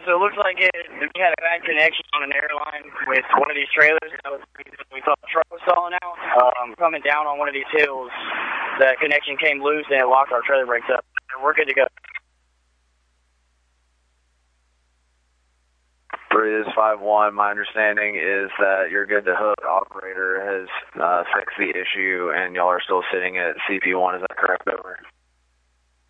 so it looks like we had a bad connection on an airline with one of these trailers. That was the reason we thought the truck was stalling out. Coming down on one of these hills, the connection came loose and it locked our trailer brakes up. We're good to go. Breeze 5-1, my understanding is that you're good to hook. Operator has fixed the issue and y'all are still sitting at CP1. Is that correct? Over.